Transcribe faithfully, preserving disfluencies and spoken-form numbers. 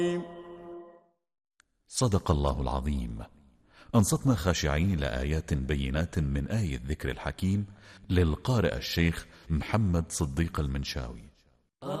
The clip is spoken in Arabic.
صدق الله العظيم. أنصتنا خاشعين لآيات بينات من آية الذكر الحكيم للقارئ الشيخ محمد صديق المنشاوي.